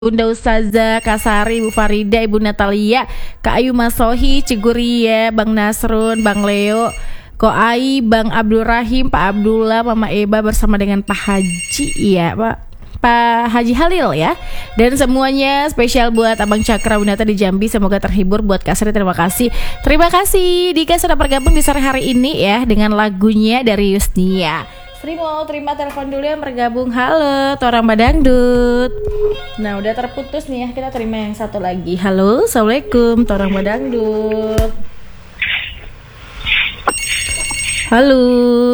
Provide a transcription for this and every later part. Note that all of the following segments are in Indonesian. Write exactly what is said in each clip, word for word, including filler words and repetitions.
Bunda Ustazah, Kasari, Bu Farida, Ibu Natalia, Kak Ayu Masohi, Ciguria, Bang Nasrun, Bang Leo, Ko Ai, Bang Abdul Rahim, Pak Abdullah, Mama Eba bersama dengan Pak Haji, ya Pak Pak Haji Halil ya. Dan semuanya spesial buat Abang Cakra Winata di Jambi. Semoga terhibur. Buat Kak Sri, terima kasih. Terima kasih Dika sudah bergabung di sore hari ini ya dengan lagunya dari Yusnia. Sri mau terima telepon dulu yang bergabung. Halo, Torang Badangdut. Nah, udah terputus nih ya. Kita terima yang satu lagi. Halo, Assalamualaikum, Torang Badangdut. Halo.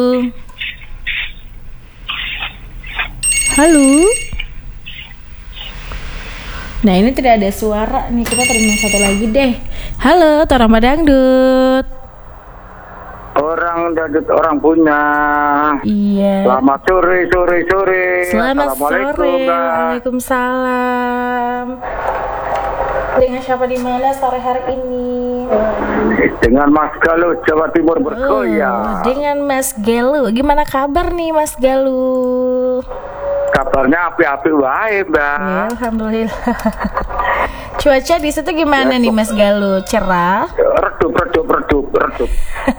Halo. Nah, ini tidak ada suara nih. Kita terima yang satu lagi deh. Halo, Torang Badangdut. Orang dadut orang punya. Iya. Selamat sore, sore, sore. Selamat Assalamualaikum, sore. Mbak. Waalaikumsalam. Dengan siapa di mana sore hari ini? Dengan Mas Galuh, Jawa Timur bergoyang. Oh, dengan Mas Galuh. Gimana kabar nih Mas Galuh? Kabarnya api-api wae, Mbak. Ya, alhamdulillah. Cuaca di situ gimana ya, nih Mas Galuh? Cerah? Redup, redup, redup, redup.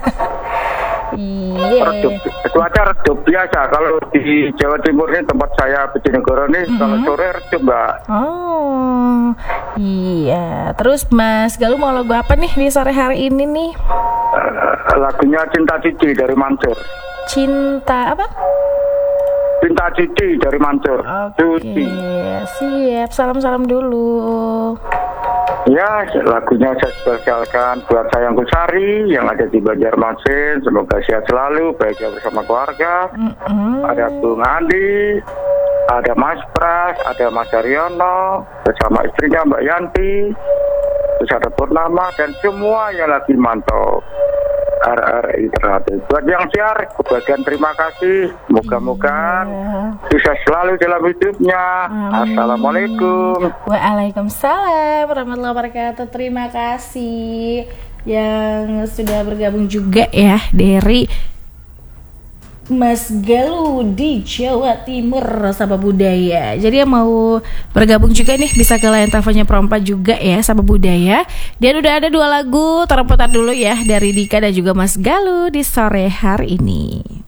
Iya. Redup. Cuaca redup biasa. Kalau di Jawa Timur ini tempat saya Bojonegoro ini, mm-hmm. kalau sore redup, Mbak. Oh, iya. Terus Mas Galuh mau lagu apa nih di sore hari ini nih? Uh, lagunya Cinta Cici dari Mansur. Cinta apa? Cinta Cici dari Mansur. Oke, okay. Siap. Salam-salam dulu. Ya, lagunya saya spesialkan buat sayangku Sari yang ada di Banjarmasin. Semoga sehat selalu, bahagia bersama keluarga. Mm-hmm. Ada Bung Andi, ada Mas Pras, ada Mas Daryono bersama istrinya Mbak Yanti, terus ada Purnama dan semua yang lagi mantau R R I Terhati. Buat yang siar, kebagian terima kasih. Moga-moga yeah. sukses selalu dalam hidupnya. Amin. Assalamualaikum. Waalaikumsalam warahmatullahi wabarakatuh. Terima kasih yang sudah bergabung juga ya dari Mas Galuh di Jawa Timur Sabah Budaya. Jadi yang mau bergabung juga nih bisa ke line teleponnya Perompa juga ya, Sabah Budaya. Dan udah ada dua lagu terputar dulu ya dari Dika dan juga Mas Galuh di sore hari ini.